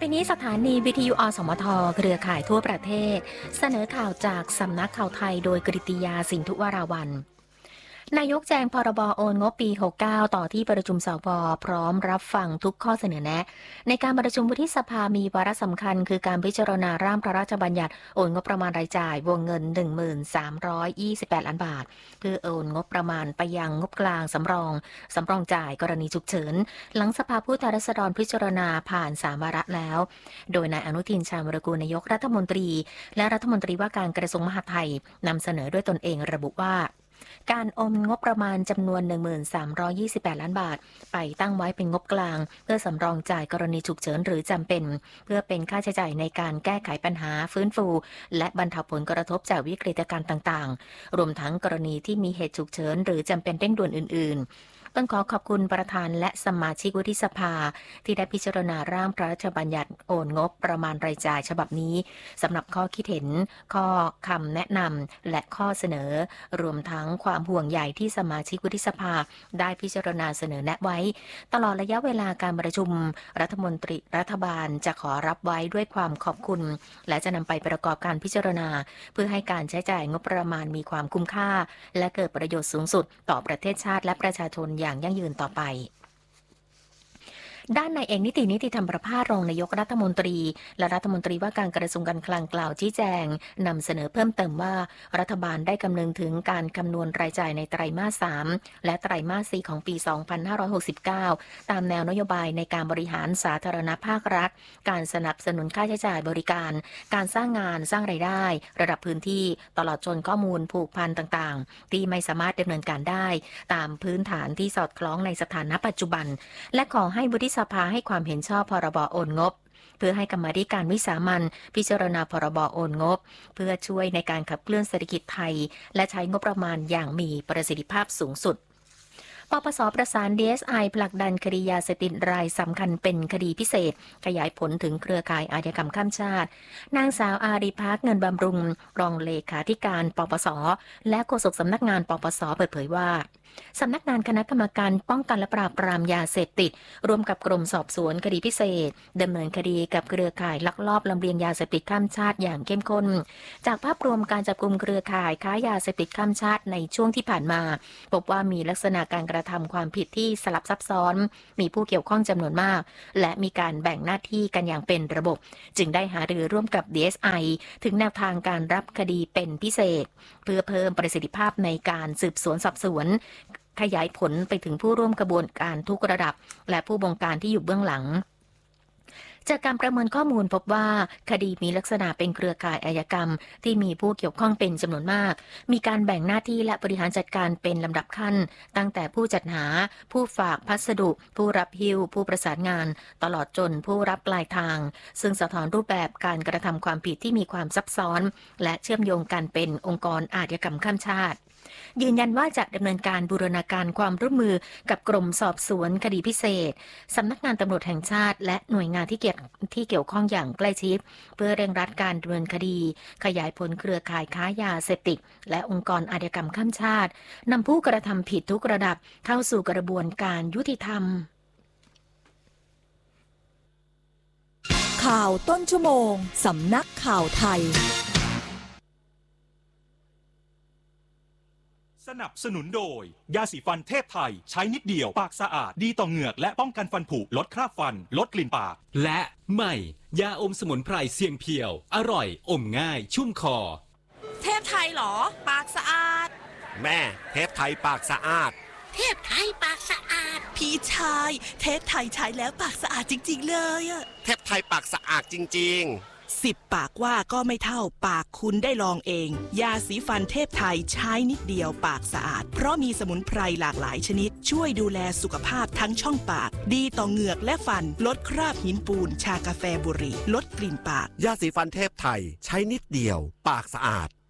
ไปนี้สถานีวิทยุอสมทเครือข่ายทั่วประเทศเสนอข่าวจากสำนักข่าวไทยโดยกฤติยาสินธุวราวัลย์นายกแจงพรบโอนงบปี 69 ต่อที่ประชุมสว.พร้อมรับฟังทุกข้อเสนอแนะในการประชุมวุฒิสภามีวาระสำคัญคือการพิจารณาร่างพระราชบัญญัติโอนงบประมาณรายจ่ายวงเงิน 1328 ล้านบาทเพื่อโอนงบประมาณไปยังงบกลางสำรองจ่ายกรณีฉุกเฉินหลังสภาผู้แทนราษฎรพิจารณาผ่าน3 วาระแล้วโดยนายอนุทินชาญวิรากูลนายกรัฐมนตรีและรัฐมนตรีว่าการกระทรวงมหาดไทยนำเสนอด้วยตนเองระบุว่าการโอนงบประมาณจำนวน 1328 ล้านบาทไปตั้งไว้เป็นงบกลางเพื่อสำรองจ่ายกรณีฉุกเฉินหรือจำเป็นเพื่อเป็นค่าใช้จ่ายในการแก้ไขปัญหาฟื้นฟูและบรรเทาผลกระทบจากวิกฤตการณ์ต่างๆรวมทั้งกรณีที่มีเหตุฉุกเฉินหรือจำเป็นเร่งด่วนอื่นๆต้องขอขอบคุณประธานและสมาชิกวุฒิสภาที่ได้พิจารณาร่างพระราชบัญญัติโอนงบประมาณรายจ่ายฉบับนี้สำหรับข้อคิดเห็นข้อคำแนะนำและข้อเสนอรวมทั้งความห่วงใยที่สมาชิกวุฒิสภาได้พิจารณาเสนอแนะไว้ตลอดระยะเวลาการประชุมรัฐบาลจะขอรับไว้ด้วยความขอบคุณและจะนำไปประกอบการพิจารณาเพื่อให้การใช้จ่ายงบประมาณมีความคุ้มค่าและเกิดประโยชน์สูงสุดต่อประเทศชาติและประชาชนอย่างยั่งยืนต่อไปด้านนายเอกนิติธรรมประภาสรองนายกรัฐมนตรีและรัฐมนตรีว่าการกระทรวงการคลังกล่าวชี้แจงนำเสนอเพิ่มเติมว่ารัฐบาลได้คำนึงถึงการคำนวณรายจ่ายในไตรมาส 3และไตรมาส 4ของปี 2569ตามแนวนโยบายในการบริหารสาธารณภาครัฐการสนับสนุนค่าใช้จ่ายบริการการสร้างงานสร้างรายได้ระดับพื้นที่ตลอดจนข้อมูลผูกพันต่างๆที่ไม่สามารถดำเนินการได้ตามพื้นฐานที่สอดคล้องในสถานะปัจจุบันและขอให้วุฒิสภาให้ความเห็นชอบพรบโอนงบเพื่อให้กรรมาธิการวิสามัญพิจารณาพรบโอนงบเพื่อช่วยในการขับเคลื่อนเศรษฐกิจไทยและใช้งบประมาณอย่างมีประสิทธิภาพสูงสุดปปส.ประสาน DSI ผลักดันคดียาเสพติดรายสำคัญเป็นคดีพิเศษขยายผลถึงเครือข่ายอาชญากรรมข้ามชาตินางสาวอารีภักเงินบำรุงรองเลขาธิการปปส.และโฆษกสำนักงานปปส.เปิดเผยว่าสำนักงานคณะกรรมการป้องกันและปราบปรามยาเสพติดร่วมกับกรมสอบสวนคดีพิเศษดำเนินคดีกับเครือข่ายลักลอบลำเลียงยาเสพติดข้ามชาติอย่างเข้มข้นจากภาพรวมการจับกุมเครือข่ายค้ายาเสพติดข้ามชาติในช่วงที่ผ่านมาพบว่ามีลักษณะการกระทำความผิดที่สลับซับซ้อนมีผู้เกี่ยวข้องจำนวนมากและมีการแบ่งหน้าที่กันอย่างเป็นระบบจึงได้หารือร่วมกับ DSI ถึงแนวทางการรับคดีเป็นพิเศษเพื่อเพิ่มประสิทธิภาพในการสืบสวนสอบสวนขยายผลไปถึงผู้ร่วมกระบวนการทุกระดับและผู้บงการที่อยู่เบื้องหลังจากการประเมินข้อมูลพบว่าคดีมีลักษณะเป็นเครือข่ายอาชญากรรมที่มีผู้เกี่ยวข้องเป็นจำนวนมากมีการแบ่งหน้าที่และบริหารจัดการเป็นลำดับขั้นตั้งแต่ผู้จัดหาผู้ฝากพัสดุผู้รับหิ้วผู้ประสานงานตลอดจนผู้รับปลายทางซึ่งสะท้อนรูปแบบการกระทำความผิดที่มีความซับซ้อนและเชื่อมโยงกันเป็นองค์กรอาชญากรรมข้ามชาติยืนยันว่าจะดำเนินการบูรณาการความร่วมมือกับกรมสอบสวนคดีพิเศษสำนักงานตำรวจแห่งชาติและหน่วยงานที่เกี่ยวข้องอย่างใกล้ชิดเพื่อเร่งรัดการดำเนินคดีขยายผลเครือข่ายค้ายาเสพติดและองค์กรอาชญากรรมข้ามชาตินำผู้กระทำผิดทุกระดับเข้าสู่กระบวนการยุติธรรมข่าวต้นชั่วโมงสำนักข่าวไทยสนับสนุนโดยยาสีฟันเทพไทยใช้นิดเดียวปากสะอาดดีต่อเหงือกและป้องกันฟันผุลดคราบฟันลดกลิ่นปากและใหม่ยาอมสมุนไพรเสียงเพียวอร่อยอมง่ายชุ่มคอเทพไทยเหรอปากสะอาดแม่เทพไทยปากสะอาดเทพไทยปากสะอาดพี่ชายเทพไทยใช้แล้วปากสะอาดจริงๆเลยอะเทพไทยปากสะอาดจริงๆ 10 ปากว่าก็ไม่เท่าปากคุณได้ลองเองยาสีฟันเทพไทยใช้นิดเดียวปากสะอาดเพราะมีสมุนไพรหลากหลายชนิดช่วยดูแลสุขภาพทั้งช่องปากดีต่อเหงือกและฟันลดคราบหินปูนชากาแฟบุหรี่ลดกลิ่นปากยาสีฟันเทพไทยใช้นิดเดียวปากสะอาด